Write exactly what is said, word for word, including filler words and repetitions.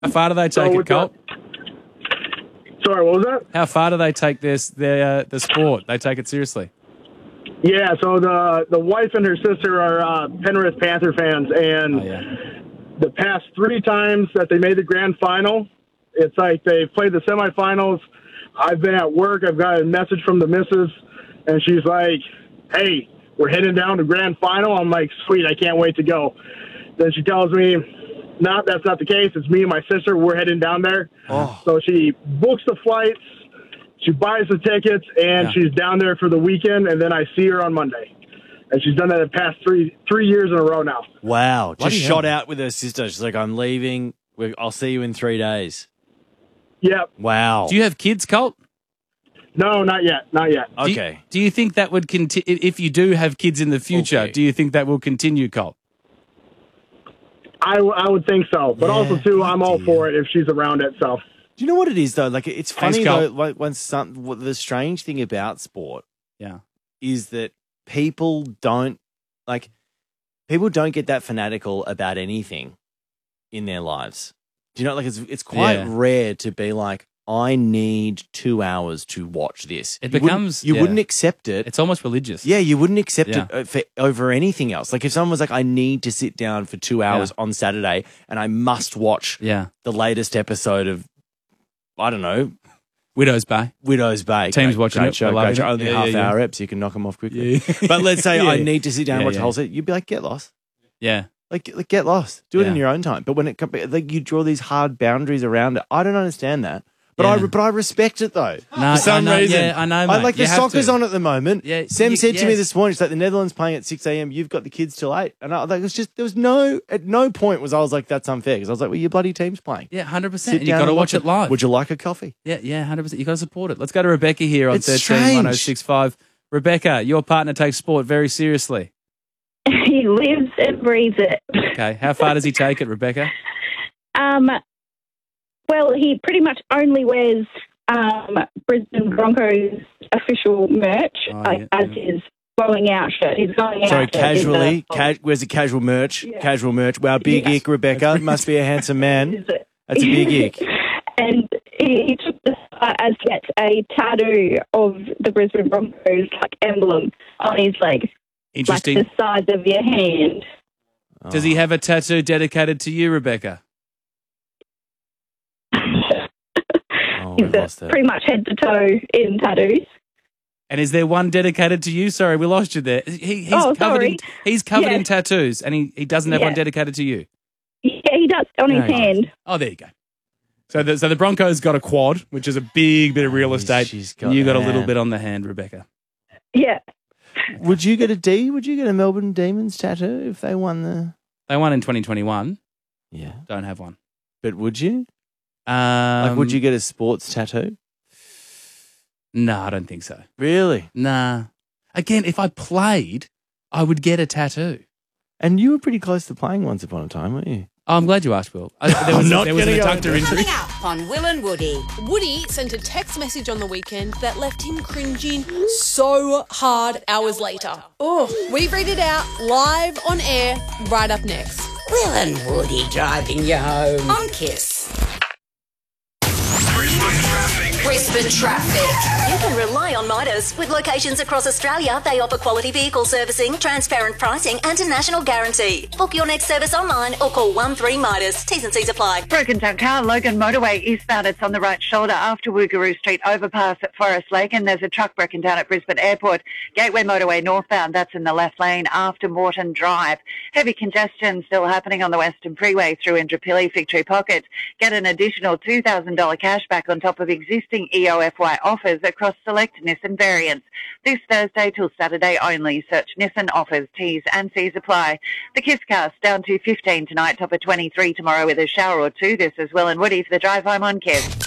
How far do they take So it, with Colt? Sorry, what was that? How far do they take this their uh, the sport? They take it seriously. Yeah, so the the wife and her sister are uh, Penrith Panther fans, and Oh, yeah. the past three times that they made the grand final, it's like they played the semifinals. I've been at work. I've got a message from the missus, and she's like, hey, we're heading down to grand final. I'm like, sweet, I can't wait to go. Then she tells me, no, that's not the case. It's me and my sister. We're heading down there. Oh. So she books the flights, she buys the tickets, and Yeah. she's down there for the weekend, and then I see her on Monday. And she's done that the past three three years in a row now. Wow. Bloody Just hell. shot out with her sister. She's like, I'm leaving. We- I'll see you in three days. Yep. Wow. Do you have kids, Colt? No, not yet. Not yet. Do you- Okay. Do you think that would continue if you do have kids in the future? Okay. Do you think that will continue, Colt? I, w- I would think so. But Yeah, also, too, I'm all dear. for it if she's around it. So, Do you know what it is, though? Like, it's Thanks, funny, Colt. though, like, when some, what the strange thing about sport Yeah. is that people don't, like, people don't get that fanatical about anything in their lives. Do you know, like, it's, it's quite Yeah. rare to be like, I need two hours to watch this. It You wouldn't- becomes- You yeah. wouldn't accept it. It's almost religious. Yeah, you wouldn't accept Yeah. it uh, for, over anything else. Like if someone was like, I need to sit down for two hours on Saturday and I must watch Yeah. the latest episode of, I don't know, Widow's Bay. Widow's Bay. Team's Great- watching great it. show, We're great loving show. it. Only Yeah, half yeah, hour yeah. eps, you can knock them off quickly. Yeah. But let's say Yeah. I need to sit down and Yeah, watch yeah. the whole set. You'd be like, get lost. Yeah. Like, like get lost. Do it in Yeah. your own time. But when it comes, like you draw these hard boundaries around it. I don't understand that. But I Yeah. but I respect it though. No, for some I know, reason, yeah, I know, I mate. like the You have soccer's to. on at the moment. Yeah, Sam you- said to me yes. this morning, she's like the Netherlands playing at six a.m. You've got the kids till eight, and I like it's just there was no at no point was I was like that's unfair because I was like, well, your bloody team's playing. Yeah, hundred Sit percent. You down got to and watch it live. Would you like a coffee? Yeah, yeah, hundred percent. You got to support it. Let's go to Rebecca here on It's thirteen one oh six five. Rebecca, your partner takes sport very seriously. He lives and breathes it. Okay, how far does he take it, Rebecca? Um, well, he pretty much only wears um, Brisbane Broncos official merch, Oh, like, yeah, as yeah. his going out shirt. His going Sorry, out shirt is casually. a- Ca- where's the casual merch? Yeah. Casual merch. Wow, big Yeah. ick, Rebecca. Must be a handsome man. is it? That's a big ick. And he, he took this uh, as yet a tattoo of the Brisbane Broncos like emblem on his leg, Interesting. like the size of your hand. Does he have a tattoo dedicated to you, Rebecca? Oh, He's we uh, lost that. pretty much head to toe in tattoos. And is there one dedicated to you? Sorry, we lost you there. He, he's Oh, covered in sorry. he's covered Yeah. in tattoos, and he, he doesn't have one Yeah. dedicated to you. Yeah, he does on his No, he hand. Oh, there you go. So the, so the Broncos got a quad, which is a big bit of real Oh, estate. she's and got you got a that. little bit on the hand, Rebecca. Yeah. Would you get a D? Would you get a Melbourne Demons tattoo if they won the? They won in twenty twenty-one. Yeah, Don't have one. but would you? Um, Like, would you get a sports tattoo? No, I don't think so. Really? Nah. Again, if I played, I would get a tattoo. And you were pretty close to playing once upon a time, weren't you? Oh, I'm glad you asked, Will. I, there was, I'm not there was an gonna go adductor into injury. Coming up on Will and Woody. Woody sent a text message on the weekend that left him cringing so hard hours later. Oh, we read it out live on air right up next. Will and Woody driving you home on Kiss. Brisbane Traffic. You can rely on Midas. With locations across Australia, they offer quality vehicle servicing, transparent pricing and a national guarantee. Book your next service online or call one three Midas. T's and C's apply. Broken down car, Logan Motorway eastbound. It's on the right shoulder after Woogaroo Street overpass at Forest Lake, and there's a truck broken down at Brisbane Airport. Gateway Motorway northbound, that's in the left lane after Moreton Drive. Heavy congestion still happening on the Western Freeway through Indooroopilly Victory Pocket. Get an additional two thousand dollars cash back on top of existing E O F Y offers across select Nissan variants. This Thursday till Saturday only. Search Nissan offers, T's and C's apply. The Kiss Cast down to fifteen tonight, top of twenty-three tomorrow with a shower or two. This is Will and Woody for the drive home on Kiss.